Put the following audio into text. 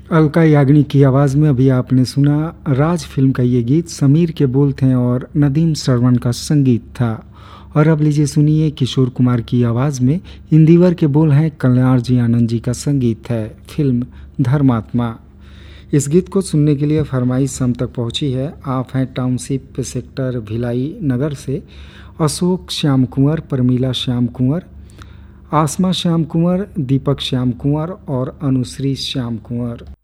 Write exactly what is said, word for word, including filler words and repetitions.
अलका याग्निक की आवाज़ में अभी आपने सुना राज फिल्म का ये गीत। समीर के बोल थे और नदीम श्रवण का संगीत था। और अब लीजिए सुनिए किशोर कुमार की आवाज़ में इंदिवर के बोल हैं, कल्याण जी आनंद जी का संगीत है। फिल्म धर्मात्मा। इस गीत को सुनने के लिए फरमाइश हम तक पहुंची है। आप हैं टाउनशिप सेक्टर भिलाई नगर से। अशोक श्याम कुंवर, परमीला श्याम कुंवर, आसमा श्याम कुंवर, दीपक श्याम कुंवर और अनुश्री श्याम कुंवर।